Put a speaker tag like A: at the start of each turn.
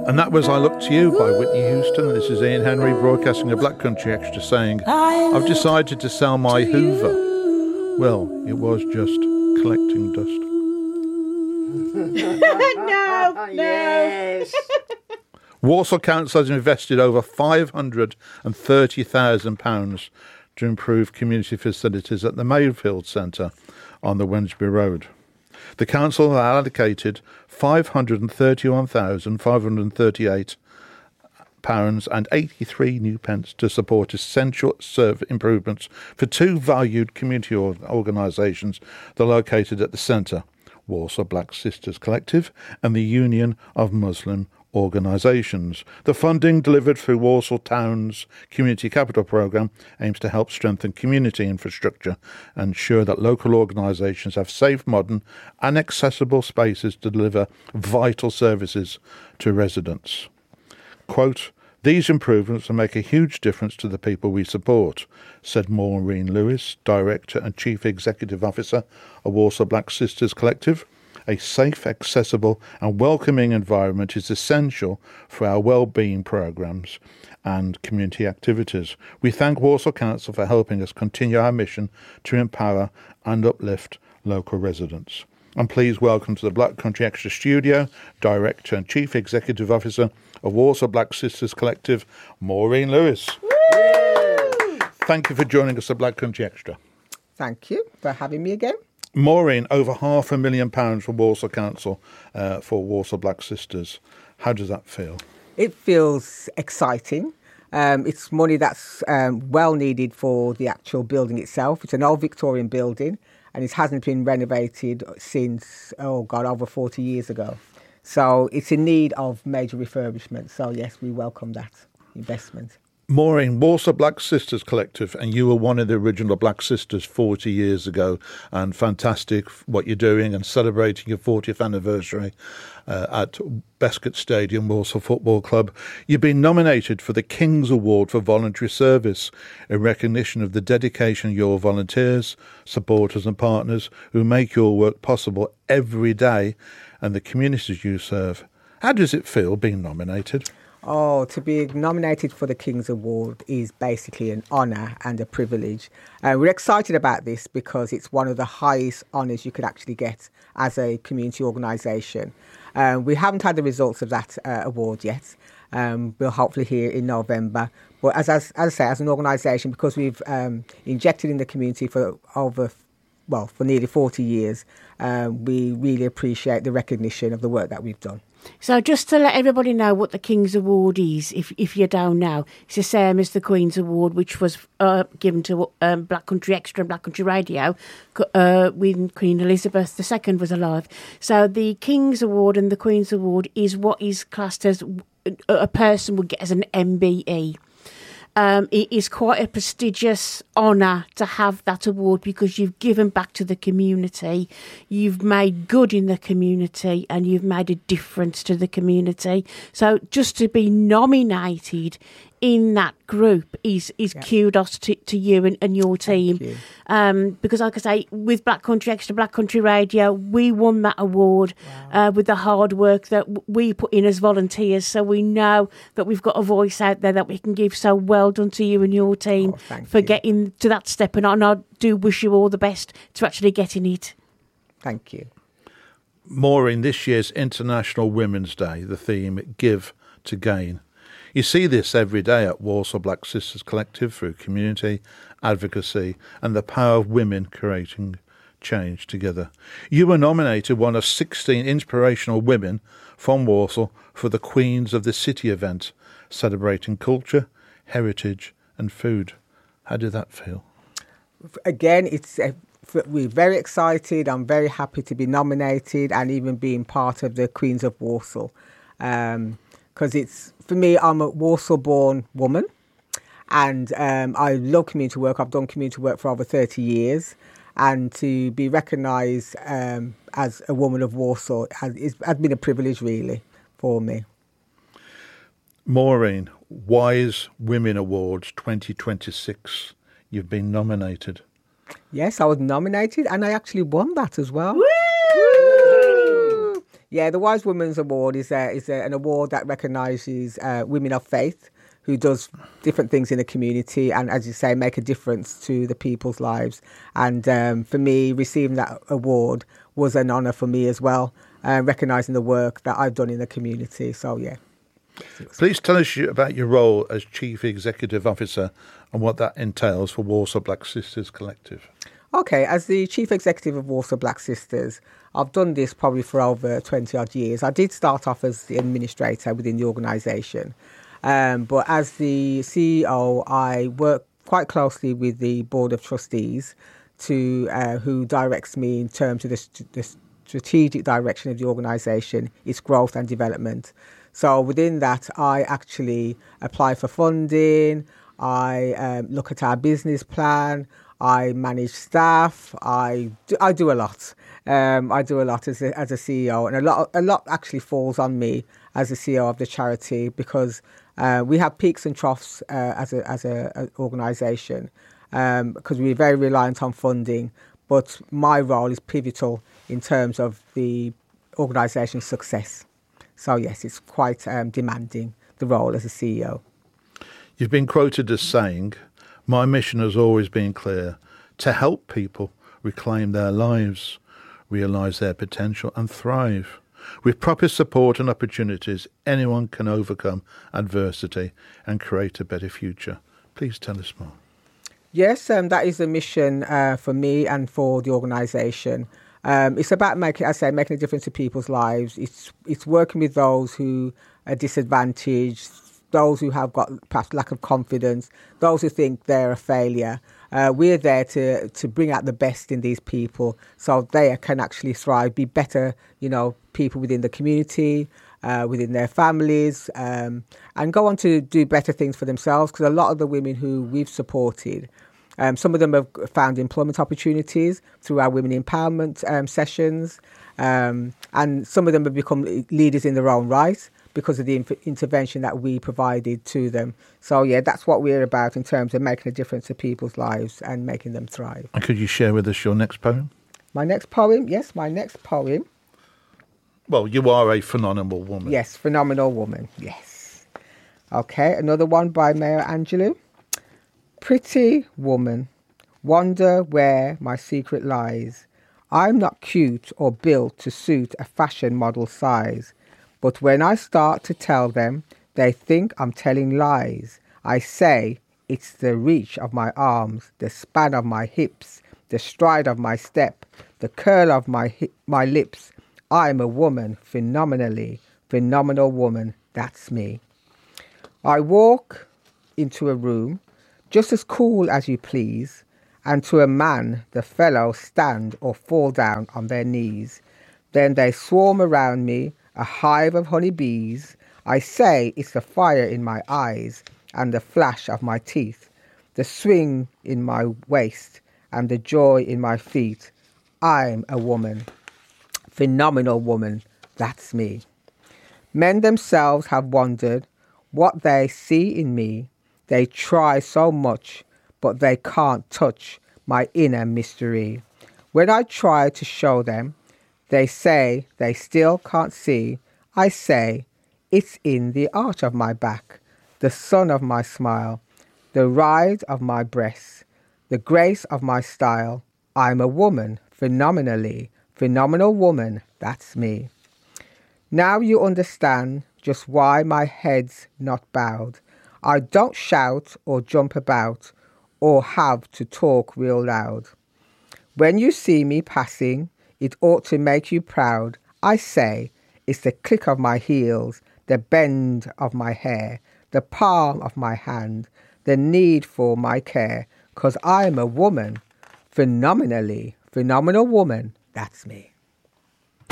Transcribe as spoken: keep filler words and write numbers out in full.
A: And that was I Look to You by Whitney Houston. This is Ian Henry broadcasting a Black Country Extra saying, I've decided to sell my Hoover. Well, it was just collecting dust.
B: no, no.
C: Yes.
A: Walsall Council has invested over five hundred thirty thousand pounds to improve community facilities at the Mayfield Centre on the Wednesbury Road. The council has allocated five hundred thirty-one thousand five hundred thirty-eight pounds and eighty-three new pence to support essential service improvements for two valued community organisations that are located at the centre, Walsall Black Sisters Collective and the Union of Muslim Organisations. The funding delivered through Walsall Town's Community Capital Programme aims to help strengthen community infrastructure and ensure that local organisations have safe, modern and accessible spaces to deliver vital services to residents. Quote, these improvements will make a huge difference to the people we support, said Maureen Lewis, Director and Chief Executive Officer of Walsall Black Sisters Collective. A safe, accessible and welcoming environment is essential for our well-being programmes and community activities. We thank Walsall Council for helping us continue our mission to empower and uplift local residents. And please welcome to the Black Country Extra studio, Director and Chief Executive Officer of Walsall Black Sisters Collective, Maureen Lewis.
B: Woo!
A: Thank you for joining us at Black Country Extra.
B: Thank you for having me again.
A: Maureen, over half a million pounds from Walsall Council uh, for Walsall Black Sisters. How does that feel?
B: It feels exciting. Um, it's money that's um, well needed for the actual building itself. It's an old Victorian building and it hasn't been renovated since, oh God, over forty years ago. So it's in need of major refurbishment. So yes, we welcome that investment.
A: Maureen, Walsall Black Sisters Collective, and you were one of the original Black Sisters forty years ago, and fantastic what you're doing and celebrating your fortieth anniversary uh, at Bescott Stadium, Walsall Football Club. You've been nominated for the King's Award for Voluntary Service in recognition of the dedication of your volunteers, supporters and partners who make your work possible every day and the communities you serve. How does it feel being nominated?
B: Oh, to be nominated for the King's Award is basically an honour and a privilege. Uh, we're excited about this because it's one of the highest honours you could actually get as a community organisation. Um, we haven't had the results of that uh, award yet. Um, we'll hopefully hear in November. But as, as, as I say, as an organisation, because we've um, injected in the community for over, well, for nearly forty years, um, we really appreciate the recognition of the work that we've done.
C: So just to let everybody know what the King's Award is, if if you don't know, it's the same as the Queen's Award, which was uh, given to um, Black Country Extra and Black Country Radio uh, when Queen Elizabeth the Second was alive. So the King's Award and the Queen's Award is what is classed as a person would get as an M B E. Um, it is quite a prestigious honour to have that award because you've given back to the community, you've made good in the community and you've made a difference to the community. So just to be nominated in that group is is yeah. kudos to, to you and, and your team.
B: You.
C: Um, because like I say, with Black Country Extra, Black Country Radio, we won that award wow. uh, with the hard work that we put in as volunteers. So we know that we've got a voice out there that we can give. So well done to you and your team
B: oh,
C: for
B: you.
C: getting to that step. And I, and I do wish you all the best to actually getting it.
B: Thank you.
A: Maureen, this year's International Women's Day, the theme, Give to Gain. You see this every day at Walsall Black Sisters Collective through community, advocacy and the power of women creating change together. You were nominated one of sixteen inspirational women from Walsall for the Queens of the City event, celebrating culture, heritage and food. How did that feel?
B: Again, it's uh, we're very excited. I'm very happy to be nominated and even being part of the Queens of Walsall. Um, Because it's, for me, I'm a Walsall-born woman and um, I love community work. I've done community work for over thirty years. And to be recognised um, as a woman of Walsall has, has been a privilege, really, for me.
A: Maureen, Wise Women Awards twenty twenty-six. You've been nominated.
B: Yes, I was nominated and I actually won that as well.
C: Woo!
B: Yeah, the Wise Women's Award is a, is a, an award that recognises uh, women of faith who does different things in the community and, as you say, make a difference to the people's lives. And um, for me, receiving that award was an honour for me as well, uh, recognising the work that I've done in the community. So, yeah.
A: Please tell us about your role as Chief Executive Officer and what that entails for Walsall Black Sisters Collective.
B: Okay, as the Chief Executive of Walsall Black Sisters, I've done this probably for over twenty odd years. I did start off as the administrator within the organisation. Um, but as the C E O, I work quite closely with the Board of Trustees to uh, who directs me in terms of the, st- the strategic direction of the organisation, its growth and development. So within that, I actually apply for funding, I um, look at our business plan, I manage staff, I do, I do a lot. Um, I do a lot as a, as a C E O, and a lot a lot actually falls on me as the C E O of the charity because uh, we have peaks and troughs uh, as a as a, a organisation um, because we're very reliant on funding. But my role is pivotal in terms of the organisation's success. So yes, it's quite um, demanding, the role as a C E O.
A: You've been quoted as saying, "My mission has always been clear, to help people reclaim their lives, realise their potential and thrive. With proper support and opportunities, anyone can overcome adversity and create a better future." Please tell us more.
B: Yes, um, that is a mission uh, for me and for the organisation. Um, it's about making, as I say, making a difference to people's lives. It's it's working with those who are disadvantaged, those who have got perhaps lack of confidence, those who think they're a failure. Uh, we're there to to bring out the best in these people so they can actually thrive, be better, you know, people within the community, uh, within their families, um, and go on to do better things for themselves. Because a lot of the women who we've supported, Um, some of them have found employment opportunities through our women empowerment um, sessions, um, and some of them have become leaders in their own right because of the inf- intervention that we provided to them. So, yeah, that's what we're about in terms of making a difference to people's lives and making them thrive.
A: And could you share with us your next poem?
B: My next poem, yes, my next poem.
A: Well, you are a phenomenal woman.
B: Yes, phenomenal woman, yes. Okay, another one by Maya Angelou. Pretty woman, wonder where my secret lies. I'm not cute or built to suit a fashion model size. But when I start to tell them, they think I'm telling lies. I say it's the reach of my arms, the span of my hips, the stride of my step, the curl of my hi- my lips. I'm a woman, phenomenally, phenomenal woman, that's me. I walk into a room, just as cool as you please, and to a man the fellows stand or fall down on their knees. Then they swarm around me, a hive of honeybees. I say it's the fire in my eyes and the flash of my teeth, the swing in my waist and the joy in my feet. I'm a woman, phenomenal woman, that's me. Men themselves have wondered what they see in me. They try so much, but they can't touch my inner mystery. When I try to show them, they say they still can't see. I say, it's in the arch of my back, the sun of my smile, the ride of my breasts, the grace of my style. I'm a woman, phenomenally, phenomenal woman, that's me. Now you understand just why my head's not bowed. I don't shout or jump about or have to talk real loud. When you see me passing, it ought to make you proud. I say, it's the click of my heels, the bend of my hair, the palm of my hand, the need for my care, 'cause I'm a woman, phenomenally, phenomenal woman, that's me.